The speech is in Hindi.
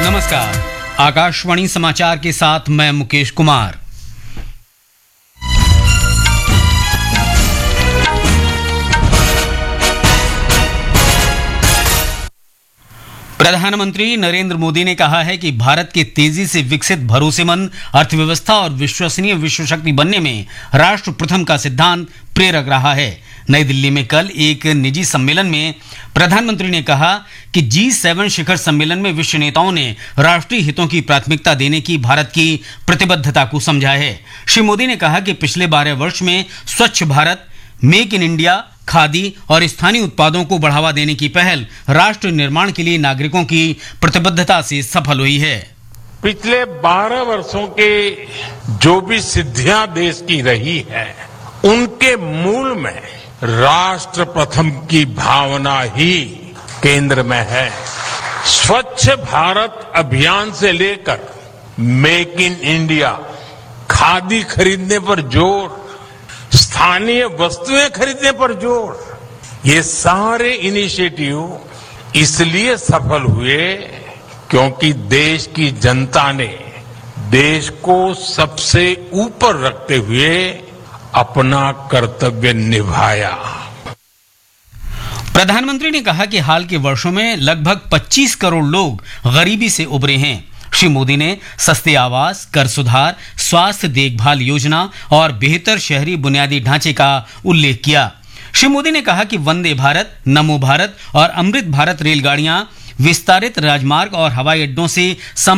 नमस्कार, आकाशवाणी समाचार के साथ मैं मुकेश कुमार। प्रधानमंत्री नरेंद्र मोदी ने कहा है कि भारत के तेजी से विकसित, भरोसेमंद अर्थव्यवस्था और विश्वसनीय विश्व शक्ति बनने में राष्ट्र प्रथम का सिद्धांत प्रेरक रहा है। नई दिल्ली में कल एक निजी सम्मेलन में प्रधानमंत्री ने कहा कि G7 शिखर सम्मेलन में विश्व नेताओं ने राष्ट्रीय हितों की प्राथमिकता देने की भारत की प्रतिबद्धता को समझा है। श्री मोदी ने कहा कि पिछले 12 वर्ष में स्वच्छ Bharat, make in India, khadi और स्थानीय उत्पादों को बढ़ावा देने की पहल राष्ट्र निर्माण के लिए नागरिकों की प्रतिबद्धता से सफल हुई है। पिछले 12 वर्षों के जो भी सिद्धियां देश की रही है, उनके मूल में राष्ट्र प्रथम की भावना ही केंद्र में है। स्वच्छ भारत अभियान से लेकर मेक इन इंडिया, खादी खरीदने पर जोर, स्थानीय वस्तुएं खरीदने पर जोर, ये सारे इनिशिएटिव इसलिए सफल हुए क्योंकि देश की जनता ने देश को सबसे ऊपर रखते हुए अपना कर्तव्य निभाया। प्रधानमंत्री ने कहा कि हाल के वर्षों में लगभग 25 करोड़ लोग गरीबी से उबरे हैं। श्री मोदी ने सस्ते आवास, कर सुधार, स्वास्थ्य देखभाल योजना और बेहतर शहरी बुनियादी ढांचे का उल्लेख किया। श्री मोदी ने कहा कि वंदे भारत, नमो भारत और अमृत भारत रेलगाड़ियां विस्तारित राजमार्ग और हवाई अड्डों से